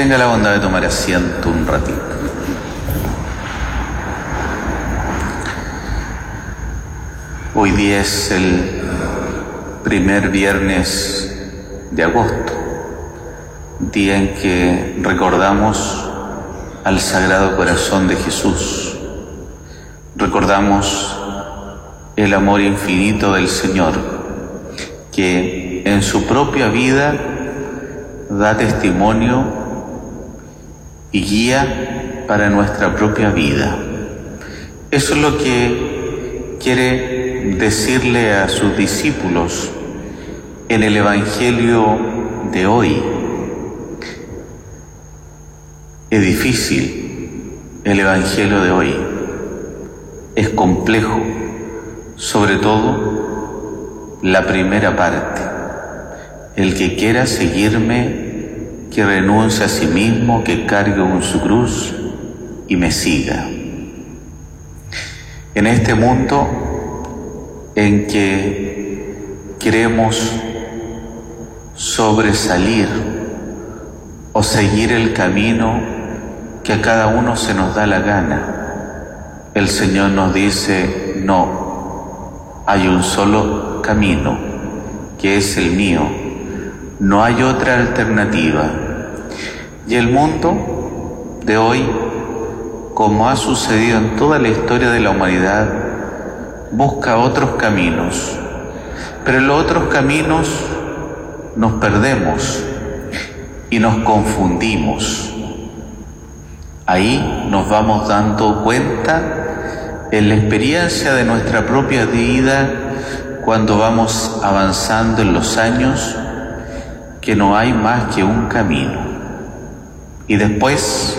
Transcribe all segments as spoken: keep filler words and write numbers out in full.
Tenga la bondad de tomar asiento un ratito. Hoy día es el primer viernes de agosto, día en que recordamos al Sagrado Corazón de Jesús. Recordamos el amor infinito del Señor, que en su propia vida da testimonio y guía para nuestra propia vida. Eso es lo que quiere decirle a sus discípulos en el Evangelio de hoy. Es difícil el Evangelio de hoy, es complejo, sobre todo la primera parte. El que quiera seguirme, que renuncie a sí mismo, que cargue con su cruz y me siga. En este mundo en que queremos sobresalir o seguir el camino que a cada uno se nos da la gana, el Señor nos dice: no, hay un solo camino, que es el mío. No hay otra alternativa. Y el mundo de hoy, como ha sucedido en toda la historia de la humanidad, busca otros caminos. Pero en los otros caminos nos perdemos y nos confundimos. Ahí nos vamos dando cuenta en la experiencia de nuestra propia vida, cuando vamos avanzando en los años, que no hay más que un camino. Y después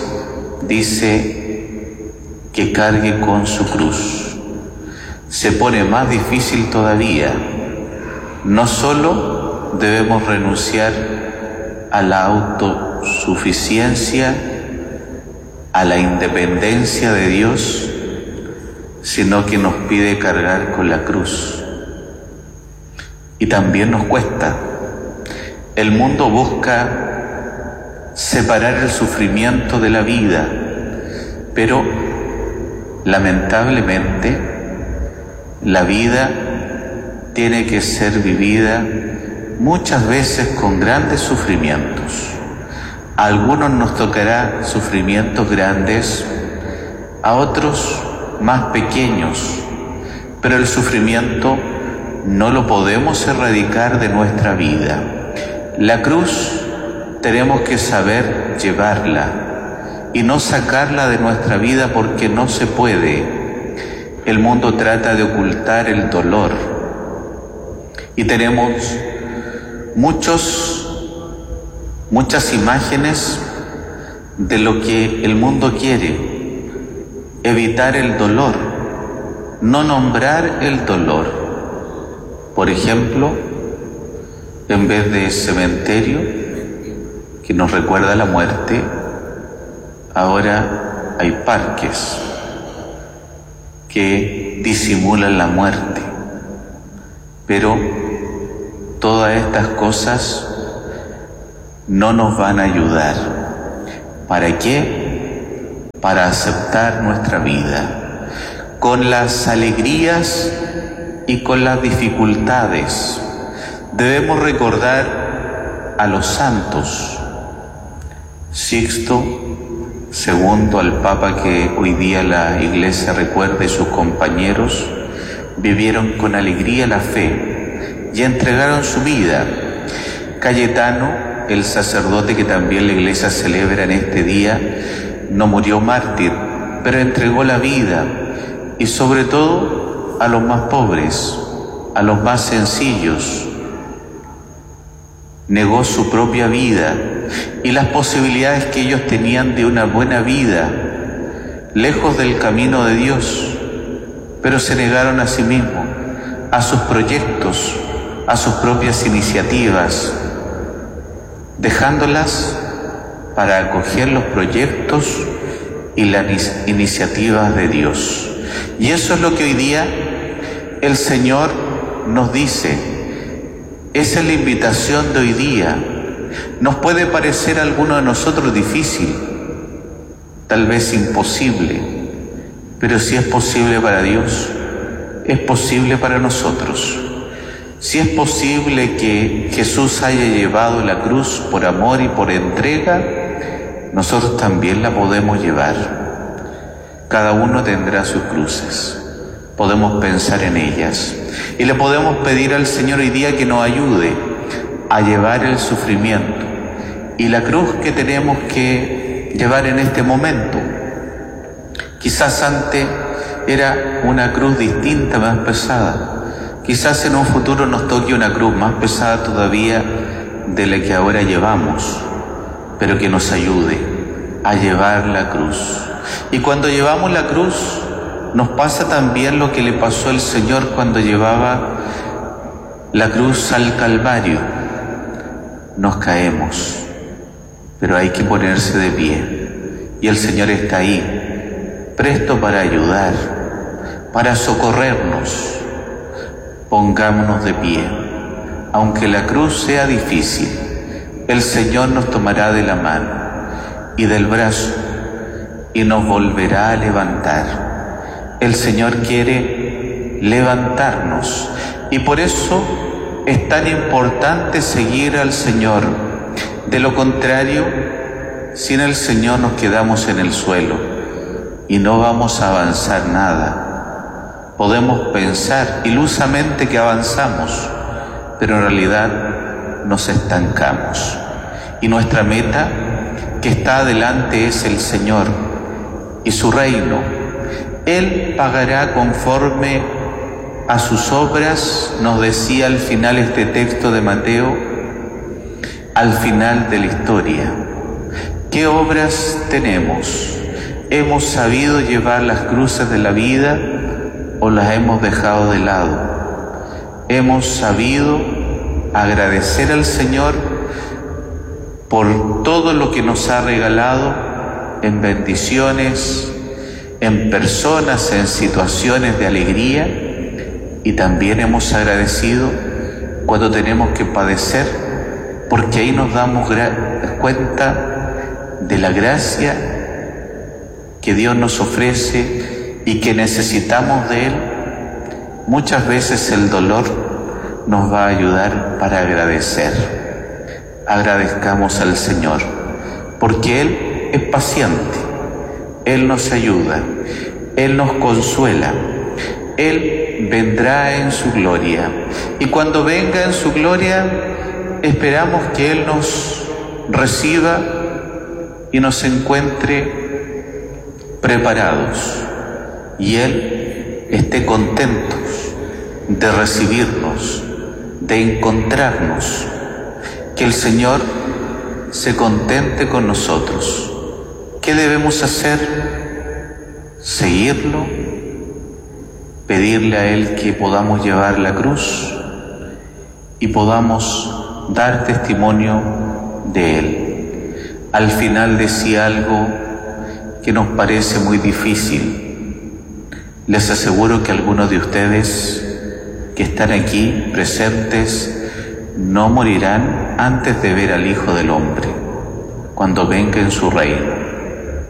dice que cargue con su cruz. Se pone más difícil todavía. No solo debemos renunciar a la autosuficiencia, a la independencia de Dios, sino que nos pide cargar con la cruz. Y también nos cuesta. El mundo busca separar el sufrimiento de la vida, pero lamentablemente la vida tiene que ser vivida muchas veces con grandes sufrimientos. A algunos nos tocará sufrimientos grandes, a otros más pequeños, pero el sufrimiento no lo podemos erradicar de nuestra vida. La cruz tenemos que saber llevarla y no sacarla de nuestra vida, porque no se puede. El mundo trata de ocultar el dolor y tenemos muchos, muchas imágenes de lo que el mundo quiere: evitar el dolor, no nombrar el dolor. Por ejemplo, en vez de cementerio que nos recuerda la muerte, ahora hay parques que disimulan la muerte. Pero todas estas cosas no nos van a ayudar. ¿Para qué? Para aceptar nuestra vida, con las alegrías y con las dificultades. Debemos recordar a los santos. Sixto segundo, al Papa que hoy día la Iglesia recuerda, y sus compañeros vivieron con alegría la fe y entregaron su vida. Cayetano, el sacerdote que también la Iglesia celebra en este día, no murió mártir, pero entregó la vida, y sobre todo a los más pobres, a los más sencillos. Negó su propia vida y las posibilidades que ellos tenían de una buena vida, lejos del camino de Dios, pero se negaron a sí mismos, a sus proyectos, a sus propias iniciativas, dejándolas para acoger los proyectos y las iniciativas de Dios. Y eso es lo que hoy día el Señor nos dice. Esa es la invitación de hoy día. Nos puede parecer a alguno de nosotros difícil, tal vez imposible, pero si es posible para Dios, es posible para nosotros. Si es posible que Jesús haya llevado la cruz por amor y por entrega, nosotros también la podemos llevar. Cada uno tendrá sus cruces. Podemos pensar en ellas y le podemos pedir al Señor hoy día que nos ayude a llevar el sufrimiento y la cruz que tenemos que llevar en este momento. Quizás antes era una cruz distinta, más pesada. Quizás en un futuro nos toque una cruz más pesada todavía de la que ahora llevamos, pero que nos ayude a llevar la cruz. Y cuando llevamos la cruz, nos pasa también lo que le pasó al Señor cuando llevaba la cruz al Calvario. Nos caemos, pero hay que ponerse de pie. Y el Señor está ahí, presto para ayudar, para socorrernos. Pongámonos de pie. Aunque la cruz sea difícil, el Señor nos tomará de la mano y del brazo y nos volverá a levantar. El Señor quiere levantarnos y por eso es tan importante seguir al Señor. De lo contrario, sin el Señor nos quedamos en el suelo y no vamos a avanzar nada. Podemos pensar ilusamente que avanzamos, pero en realidad nos estancamos. Y nuestra meta que está adelante es el Señor y su reino. Él pagará conforme a sus obras, nos decía al final este texto de Mateo, al final de la historia. ¿Qué obras tenemos? ¿Hemos sabido llevar las cruces de la vida o las hemos dejado de lado? ¿Hemos sabido agradecer al Señor por todo lo que nos ha regalado en bendiciones, en personas, en situaciones de alegría? Y también hemos agradecido cuando tenemos que padecer, porque ahí nos damos cuenta de la gracia que Dios nos ofrece y que necesitamos de Él. Muchas veces el dolor nos va a ayudar para agradecer. Agradezcamos al Señor, porque Él es paciente, Él nos ayuda, Él nos consuela, Él vendrá en su gloria. Y cuando venga en su gloria, esperamos que Él nos reciba y nos encuentre preparados. Y Él esté contento de recibirnos, de encontrarnos. Que el Señor se contente con nosotros. ¿Qué debemos hacer? Seguirlo, pedirle a Él que podamos llevar la cruz y podamos dar testimonio de Él. Al final decía algo que nos parece muy difícil. Les aseguro que algunos de ustedes que están aquí presentes no morirán antes de ver al Hijo del Hombre cuando venga en su reino.